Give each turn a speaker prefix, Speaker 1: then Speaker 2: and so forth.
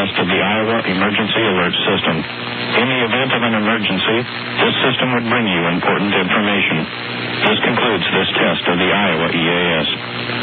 Speaker 1: test of the Iowa Emergency Alert System. In the event of an emergency, this system would bring you important information. This concludes this test of the Iowa EAS.